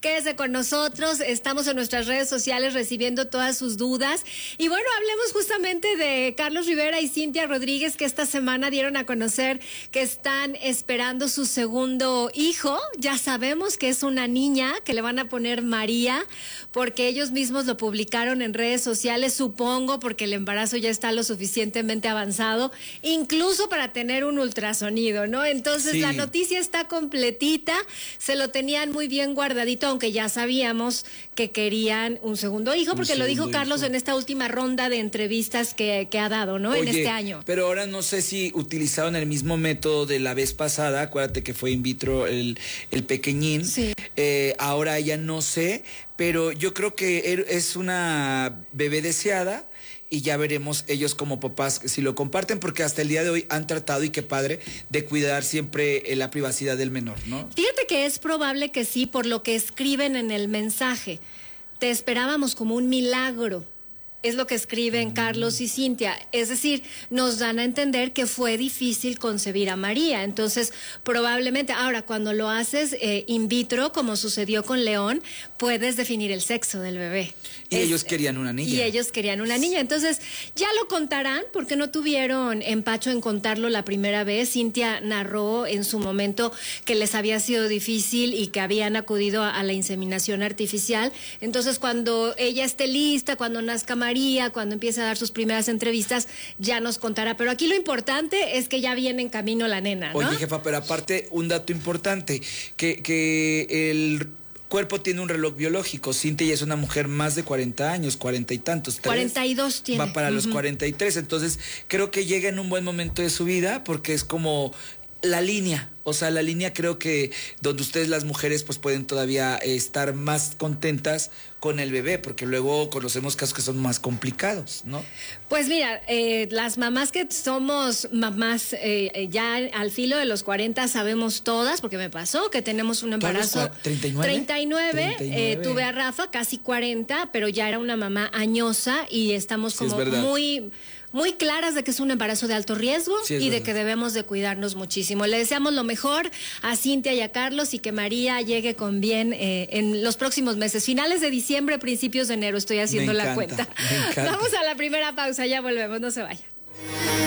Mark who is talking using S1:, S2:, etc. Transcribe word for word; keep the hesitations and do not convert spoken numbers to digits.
S1: Quédese con nosotros, estamos en nuestras redes sociales recibiendo todas sus dudas. Y bueno, hablemos justamente de Carlos Rivera y Cintia Rodríguez, que esta semana dieron a conocer que están esperando su segundo hijo. Ya sabemos que es una niña, que le van a poner María, porque ellos mismos lo publicaron en redes sociales, supongo, porque el embarazo ya está lo suficientemente avanzado, incluso para tener un ultrasonido, ¿no? Entonces, sí, la noticia está completita, se lo tenían muy bien guardadito, aunque ya sabíamos que querían un segundo hijo, porque lo dijo Carlos hijo. en esta última ronda de entrevistas que, que ha dado, ¿no? Oye, en este año.
S2: Pero ahora no sé si utilizaron el mismo método de la vez pasada, acuérdate que fue in vitro el, el pequeñín,
S1: sí.
S2: eh, ahora ya no sé, pero yo creo que es una bebé deseada. Y ya veremos ellos como papás si lo comparten, porque hasta el día de hoy han tratado, y qué padre, de cuidar siempre la privacidad del menor, ¿no?
S1: Fíjate que es probable que sí, por lo que escriben en el mensaje. Te esperábamos como un milagro. Es lo que escriben Carlos y Cintia. Es decir, nos dan a entender que fue difícil concebir a María. Entonces, probablemente, ahora, cuando lo haces eh, in vitro, como sucedió con León, puedes definir el sexo del bebé.
S2: Y es, ellos querían una niña.
S1: Y ellos querían una niña. Entonces, ya lo contarán, porque no tuvieron empacho en contarlo la primera vez. Cintia narró en su momento que les había sido difícil y que habían acudido a, a la inseminación artificial. Entonces, cuando ella esté lista, cuando nazca María, cuando empiece a dar sus primeras entrevistas, ya nos contará. Pero aquí lo importante es que ya viene en camino la nena, ¿no?
S2: Oye, jefa, pero aparte, un dato importante, que, que el cuerpo tiene un reloj biológico. Cintia ya es una mujer más de cuarenta años, cuarenta y tantos.
S1: cuarenta y dos tiene.
S2: Va para
S1: uh-huh.
S2: los cuarenta y tres, entonces creo que llega en un buen momento de su vida, porque es como la línea. O sea, la línea creo que donde ustedes las mujeres pues pueden todavía eh, estar más contentas con el bebé, porque luego conocemos casos que son más complicados, ¿no?
S1: Pues mira, eh, las mamás que somos mamás eh, ya al filo de los cuarenta sabemos todas, porque me pasó que tenemos un embarazo
S2: treinta y nueve,
S1: treinta y nueve,
S2: treinta y nueve.
S1: Eh, tuve a Rafa casi cuarenta, pero ya era una mamá añosa y estamos
S2: Sí,
S1: como muy... muy claras de que es un embarazo de alto riesgo, sí, y de que debemos de cuidarnos muchísimo. Le deseamos lo mejor a Cintia y a Carlos, y que María llegue con bien eh, en los próximos meses, finales de diciembre, principios de enero, estoy haciendo
S2: me
S1: la
S2: encanta,
S1: cuenta. Vamos a la primera pausa, ya volvemos, no se vayan.